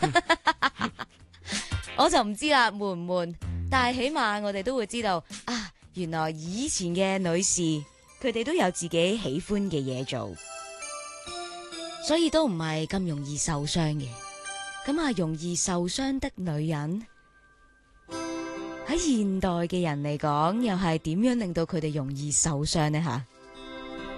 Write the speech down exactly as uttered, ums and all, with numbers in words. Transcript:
我就唔知啦，悶唔悶？但係起碼我哋都會知道啊，原來以前嘅女士佢哋都有自己喜歡嘅嘢做，所以都唔係咁容易受傷嘅。咁啊，容易受傷的女人喺現代嘅人嚟講，又係點樣令到佢哋容易受傷呢？吓？